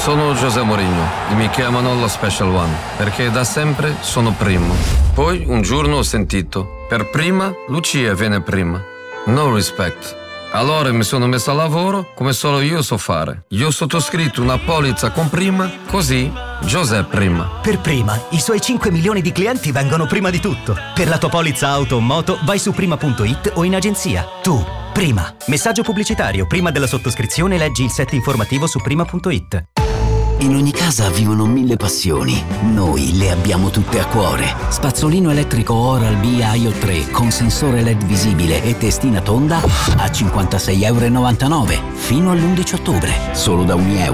Sono José Mourinho e mi chiamano lo Special One perché da sempre sono primo. Poi un giorno ho sentito, per prima Lucia viene prima. No respect. Allora mi sono messo a lavoro come solo io so fare. Io ho sottoscritto una polizza con prima, così José prima. Per prima, i suoi 5 milioni di clienti vengono prima di tutto. Per la tua polizza auto o moto vai su prima.it o in agenzia. Tu, prima. Messaggio pubblicitario. Prima della sottoscrizione leggi il set informativo su prima.it. In ogni casa vivono 1000 passioni. Noi le abbiamo tutte a cuore. Spazzolino elettrico Oral-B IO 3 con sensore LED visibile e testina tonda a €56,99 fino all'11 ottobre. Solo da €1.